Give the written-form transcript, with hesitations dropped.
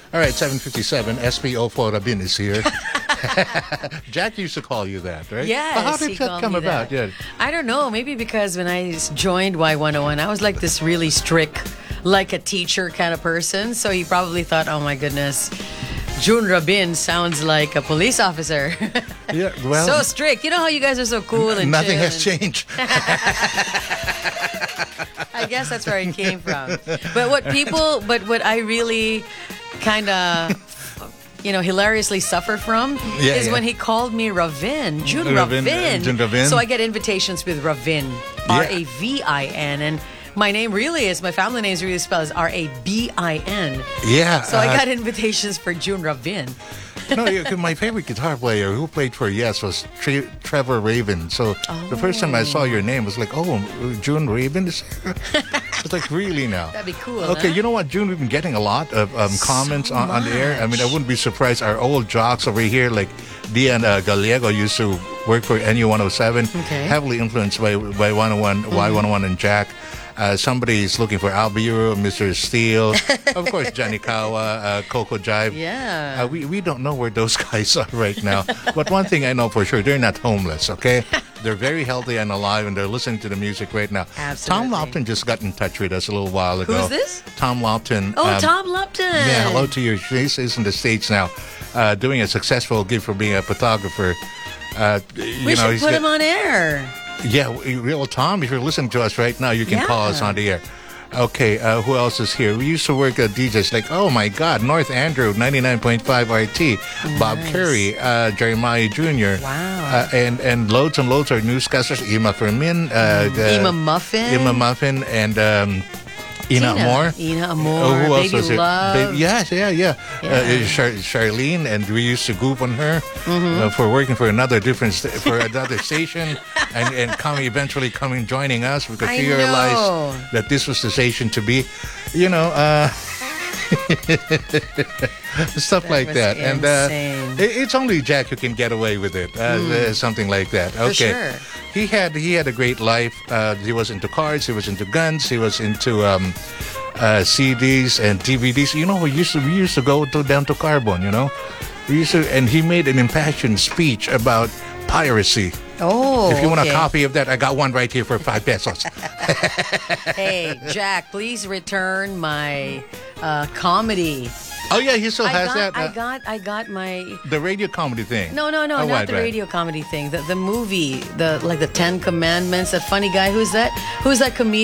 All right, 7:57. SPO for Rabin is here. Jack used to call you that, right? Yes, But how did he that called come me about? that. Yeah. I don't know. Maybe because when I joined Y101, I was like this really strict, like a teacher kind of person. So he probably thought, oh my goodness, June Rabin sounds like a police officer. Yeah, well, So strict. You know how you guys are so cool and nothing chill has and- changed. I guess that's where it came from. But what I really kind of, hilariously suffer from is when he called me Ravin, June Ravin. June Ravin. So I get invitations with Ravin, Ravin, and my name really is, my family name is really spelled as Rabin. Yeah. So I got invitations for June Ravin. My favorite guitar player who played for Yes was Trevor Raven. So the first time I saw your name was like, oh, June Raven is here? It's like, really now? That'd be cool. Okay, huh? you know what, June, we've been getting a lot of comments on the air. I mean, I wouldn't be surprised. Our old jocks over here, like Dian Gallego, used to work for NU107, Okay. heavily influenced by 101, Y101 and Jack. Somebody's looking for Albiru, Mr. Steele, of course, Johnny Kawa, Coco Jive. Yeah. We don't know where those guys are right now. But one thing I know for sure, they're not homeless, okay? They're very healthy and alive, and they're listening to the music right now. Absolutely. Tom Lopton just got in touch with us a little while ago. Who's this? Tom Lopton. Oh, Tom Lupton. Yeah, hello to you. He's in the States now, doing a successful gig for being a photographer. We should put him on air. Yeah, well, Tom, if you're listening to us right now, you can call us on the air. Okay, who else is here? We used to work at DJs like, oh my God, North Andrew, 99.5 RT, Bob Curry, Jeremiah Jr. Wow. And loads and loads of newscasters, Ima Fermin, Ima Muffin. and Ina Amor. Ina Amor. Who else Baby was it? Love. Yeah. Yeah. Charlene, and we used to goof on her for working for another station, and eventually joining us because she realized that this was the station to be, stuff like that. Insane. And it's only Jack who can get away with it, something like that. Okay. For sure. He had a great life. He was into cars. He was into guns. He was into CDs and DVDs. We used to go down to Carbon. And he made an impassioned speech about piracy. Oh, if you want a copy of that, I got one right here for 5 pesos. Hey, Jack, please return my comedy. Oh yeah, he still has that. I got my the radio comedy thing. No, not the radio comedy thing. The movie, the 10 Commandments. That funny guy. Who's that comedian?